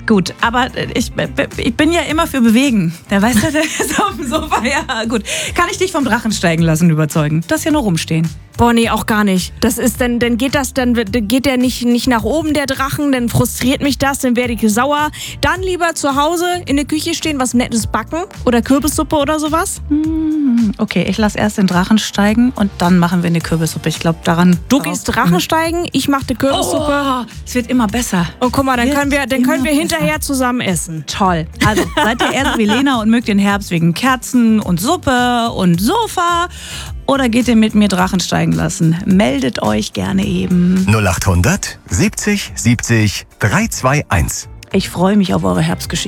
Gut, aber ich bin ja immer für Bewegen. Der weiß ja, der ist auf dem Sofa. Ja, gut. Kann ich dich vom Drachensteigen lassen überzeugen? Das hier nur rumstehen. Boah, nee, auch gar nicht. Das ist, dann geht der nicht nach oben, der Drachen, dann frustriert mich das, dann werde ich sauer. Dann lieber zu Hause in der Küche stehen, was Nettes backen oder Kürbissuppe oder sowas. Okay, ich lasse erst den Drachen steigen und dann machen wir eine Kürbissuppe. Ich glaube, daran... Du gehst Drachensteigen, ich mache die Kürbissuppe. Es wird immer besser. Und guck mal, dann können wir hinterher zusammen essen. Toll. Also, seid ihr erst wie Lena und mögt den Herbst wegen Kerzen und Suppe und Sofa? Oder geht ihr mit mir Drachen steigen lassen? Meldet euch gerne eben. 0800 70 70 321. Ich freue mich auf eure Herbstgeschichte.